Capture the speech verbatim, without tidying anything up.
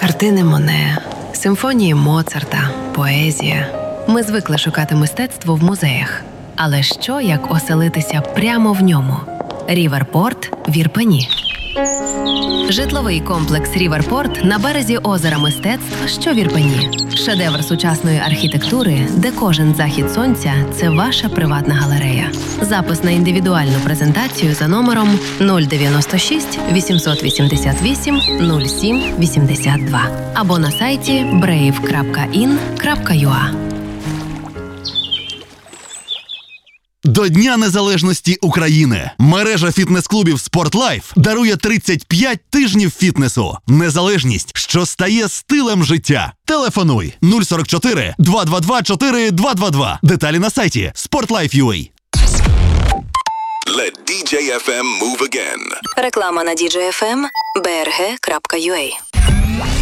Картини Моне, симфонії Моцарта, поезія. Ми звикли шукати мистецтво в музеях. Але що, як оселитися прямо в ньому? Ріверпорт в Ірпені. Житловий комплекс «Ріверпорт» на березі озера мистецтв, що в Ірпені. Шедевр сучасної архітектури, де кожен захід сонця – це ваша приватна галерея. Запис на індивідуальну презентацію за номером нуль дев'яносто шість вісімсот вісімдесят вісім нуль сім вісімдесят два або на сайті брейв крапка ін крапка ю а. До Дня Незалежності України мережа фітнес-клубів «Спортлайф» дарує тридцять п'ять тижнів фітнесу. Незалежність, що стає стилем життя. Телефонуй нуль сорок чотири два два два чотири два два два. Деталі на сайті спортлайф крапка ю а. Let ді джей еф ем move again. Реклама на ді джей еф ем бе ер ге крапка ю а.